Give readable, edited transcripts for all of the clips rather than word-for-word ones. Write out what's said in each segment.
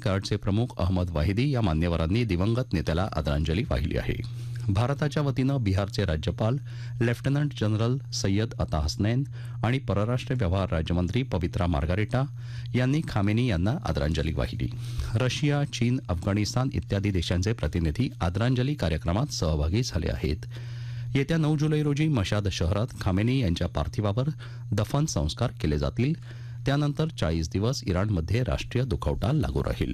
गार्डचे प्रमुख अहमद वाहिदी या मान्यवरांनी दिवंगत नेत्याला आदरांजली वाहिली आहे. भारताच्या वतीनं बिहारचे राज्यपाल लेफ्टनंट जनरल सय्यद अता हसनैन आणि परराष्ट्र व्यवहार राज्यमंत्री पवित्रा मार्गारेटा यांनी खामेनी यांना आदरांजली वाहिली. रशिया, चीन, अफगाणिस्तान इत्यादी देशांचे प्रतिनिधी आदरांजली कार्यक्रमात सहभागी झाले आहेत. येत्या 9 जुलै रोजी मशाद शहरात खामेनी यांच्या पार्थिवावर दफन संस्कार केले जातील. त्यानंतर 40 दिवस इराणमध्ये राष्ट्रीय दुखवटा लागू राहील.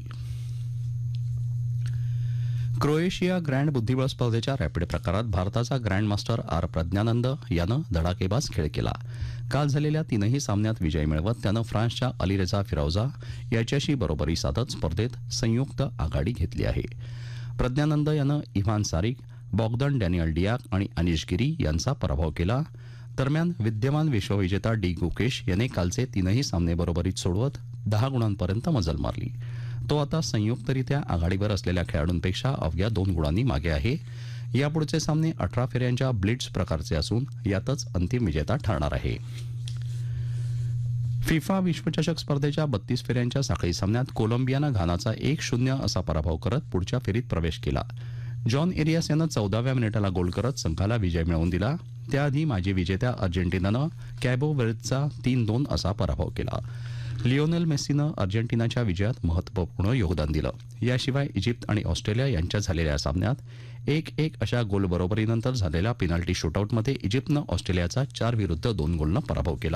क्रोएशिया ग्रँड बुद्धिबळ स्पर्धेच्या रॅपिड प्रकारात भारताचा ग्रँडमास्टर आर प्रज्ञानंद यानं धडाकेबाज खेळ केला. काल झालेल्या तीनही सामन्यात विजय मिळवत त्यानं फ्रान्सच्या अलीरेझा फिरौजा याच्याशी बरोबरी साधत स्पर्धेत संयुक्त आघाडी घेतली आहे. प्रज्ञानंद यानं इव्हान सारिक, बॉग्दन डॅनियल डियाक आणि अनिश गिरी यांचा पराभव केला. दरम्यान विद्यमान विश्वविजेता डी गुकेश याने कालचे तीनही सामने बरोबरीत सोडवत 10 गुणांपर्यंत मजल मारली. तो आता संयुक्तरित्या आघाडीवर असलेल्या खेळाडूंपेक्षा अवघ्या 2 गुणांनी मागे आहे. यापुढचे सामने 18 फेऱ्यांच्या ब्लिट्झ प्रकारचे असून यातच अंतिम विजेता ठरणार आहे. फिफा विश्वचषक स्पर्धेच्या 32 फेऱ्यांच्या साखळी सामन्यात कोलंबियानं घानाचा 1-0 असा पराभव करत पुढच्या फेरीत प्रवेश केला. जॉन एरियास यानं 14व्या मिनिटाला गोल करत संघाला विजय मिळवून दिला. त्याआधी माजी विजेत्या अर्जेंटिनानं कॅबो व्हर्देचा 3-2 असा पराभव केला. लिओनेल मेस्सीनं अर्जेंटिनाच्या विजयात महत्त्वपूर्ण योगदान दिलं. याशिवाय इजिप्त आणि ऑस्ट्रेलिया यांच्यात झालेल्या सामन्यात 1-1 अशा गोल बरोबरीनंतर झालेल्या पेनल्टी शूटआउटमध्ये इजिप्तनं ऑस्ट्रेलियाचा 4-2 गोलनं पराभव केला.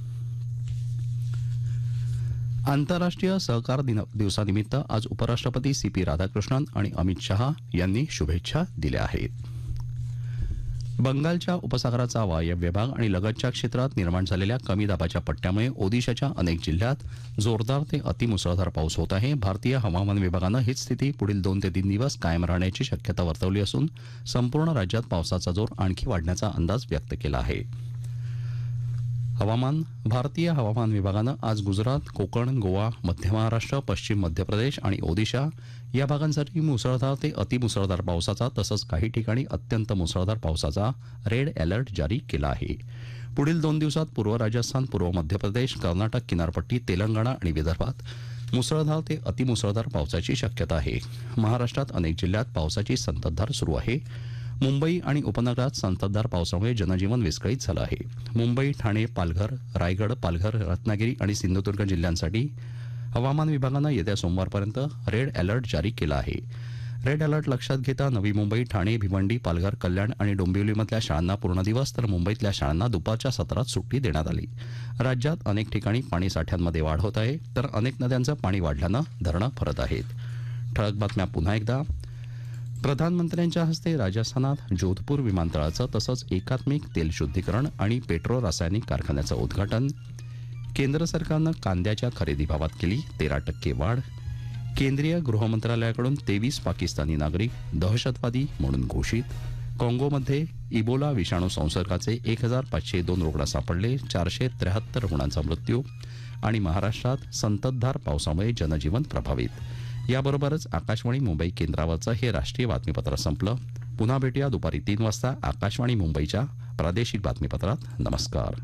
आंतरराष्ट्रीय सहकार दिवसानिमित्त आज उपराष्ट्रपती CP राधाकृष्णन आणि अमित शहा यांनी शुभेच्छा दिल्या आहेत. बंगालच्या उपसागराचा वायव्य भाग आणि लगतच्या क्षेत्रात निर्माण झालेल्या कमी दाबाच्या पट्ट्यामुळे ओदिशाच्या अनेक जिल्ह्यात जोरदार ते अतिमुसळधार पाऊस होत आहे. भारतीय हवामान विभागानं हीच स्थिती पुढील 2 ते 3 दिवस कायम राहण्याची शक्यता वर्तवली असून संपूर्ण राज्यात पावसाचा जोर आणखी वाढण्याचा अंदाज व्यक्त केला आहे. हवामान. भारतीय हवामान विभागानं आज गुजरात, कोकण, गोवा, मध्य महाराष्ट्र, पश्चिम मध्य प्रदेश आणि ओदिशा या भागांसाठी मुसळधार ते अतिमुसळधार पावसाचा तसंच काही ठिकाणी अत्यंत मुसळधार पावसाचा रेड अलर्ट जारी केला आहे. पुढील 2 दिवसात पूर्व राजस्थान, पूर्व मध्य प्रदेश, कर्नाटक किनारपट्टी, तेलंगणा आणि विदर्भात मुसळधार ते अतिमुसळधार पावसाची शक्यता आहे. महाराष्ट्रात अनेक जिल्ह्यात पावसाची संततधार सुरू आहे. मुंबई आणि उपनगरात संततधार पावसामुळे जनजीवन विस्कळीत झालं आहे. मुंबई, ठाणे, पालघर, रायगड, पालघर, रत्नागिरी आणि सिंधुदुर्ग जिल्ह्यांसाठी हवामान विभागानं येत्या सोमवारपर्यंत रेड अलर्ट जारी केला आहे. रेड अलर्ट लक्षात घेता नवी मुंबई, ठाणे, भिवंडी, पालघर, कल्याण आणि डोंबिवलीमधल्या शाळांना पूर्ण दिवस तर मुंबईतल्या शाळांना दुपारच्या सत्रात सुट्टी देण्यात आली. राज्यात अनेक ठिकाणी पाणीसाठ्यांमध्ये वाढ होत आहे तर अनेक नद्यांचं पाणी वाढल्यानं धरणं भरत आहेत. ठळक बातम्या पुन्हा एकदा. प्रधानमंत्र्यांच्या हस्ते राजस्थानात जोधपूर विमानतळाचं तसंच एकात्मिक तेल शुद्धीकरण आणि पेट्रो रासायनिक कारखान्याचं उद्घाटन. केंद्र सरकारनं कांद्याच्या खरेदी भावात केली 13% वाढ. केंद्रीय गृहमंत्रालयाकडून 23 पाकिस्तानी नागरिक दहशतवादी म्हणून घोषित. काँगोमध्ये इबोला विषाणू संसर्गाचे 1502 रुग्ण सापडले, 473 रुग्णांचा मृत्यू. आणि महाराष्ट्रात संततधार पावसामुळे जनजीवन प्रभावित. याबरोबरच आकाशवाणी मुंबई केंद्रावरचं हे राष्ट्रीय बातमीपत्र संपलं. पुन्हा भेटूया दुपारी 3 वाजता आकाशवाणी मुंबईच्या प्रादेशिक बातमीपत्रात. नमस्कार.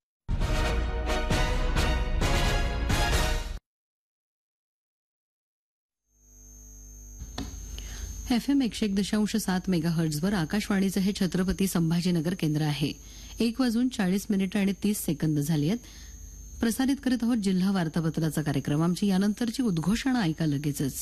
FM 101.7 मेगाहर्ट्झवर आकाशवाणीचं हे छत्रपती संभाजीनगर केंद्र आहे. 1:40 झाली आहेत. प्रसारित करीत आहोत जिल्हा वार्तापत्राचा कार्यक्रम. आमची यानंतरची उद्घोषणा ऐका लगेचच.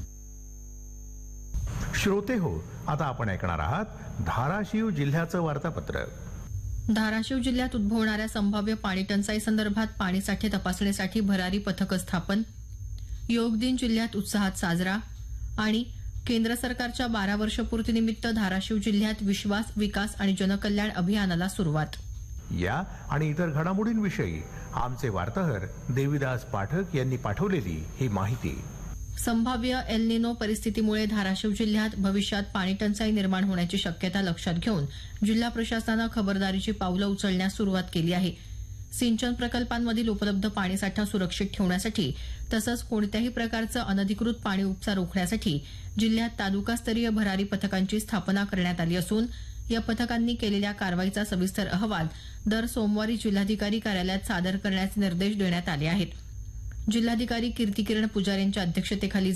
श्रोते हो, आता आपण ऐकणार आहात धाराशिव जिल्ह्याचं वार्तापत्र. धाराशिव जिल्ह्यात उद्भवणाऱ्या संभाव्य पाणी टंचाई संदर्भात पाणीसाठे तपासणीसाठी भरारी पथकं स्थापन. योग दिन जिल्ह्यात उत्साहात साजरा. आणि केंद्र सरकारच्या 12 वर्षपूर्तीनिमित्त धाराशिव जिल्ह्यात विश्वास, विकास आणि जनकल्याण अभियानाला सुरुवात. या आणि इतर घडामोडींविषयी आमचे वार्ताहर देविदास पाठक यांनी पाठवलेली ही माहिती. संभाव्य एल निनो परिस्थितीमुळे धाराशिव जिल्ह्यात भविष्यात पाणी टंचाई निर्माण होण्याची शक्यता लक्षात घेऊन जिल्हा प्रशासनानं खबरदारीची पावलं उचलण्यास सुरुवात केली आहे. सिंचन प्रकल्पांमधील उपलब्ध पाणीसाठा सुरक्षित ठेवण्यासाठी तसंच कोणत्याही प्रकारचं अनधिकृत पाणी उपसा रोखण्यासाठी जिल्ह्यात तालुकास्तरीय भरारी पथकांची स्थापना करण्यात आली असून या पथकांनी केलेल्या कारवाईचा सविस्तर अहवाल दर सोमवारी जिल्हाधिकारी कार्यालयात सादर करण्याचे निर्देश देण्यात आले आहेत. जिल्हाधिकारी कीर्तिकिरण पुजारी यांच्या अध्यक्षतेखाली